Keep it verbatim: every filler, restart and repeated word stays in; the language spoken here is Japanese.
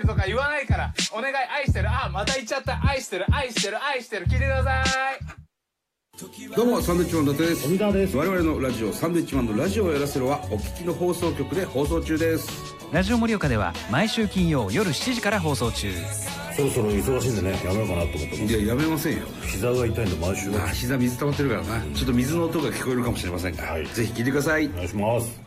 るとか言わないから。お願い、愛してる。あ、また言っちゃった。愛してる、愛してる、愛してる。聞いてください。 どうもサンドウィッチマン伊達です。 富澤です。 我々のラジオサンドウィッチマンのラジオをやらせろはお聞きの放送局で放送中です。 ラジオ盛岡では毎週金曜夜しちじから放送中。 そろそろ忙しいんでね、やめようかなと思ってます。 いややめませんよ。 膝が痛いんで毎週。 あ、膝水溜まってるからな、うん、ちょっと水の音が聞こえるかもしれませんが、はい、ぜひ聞いてください。 お願いします。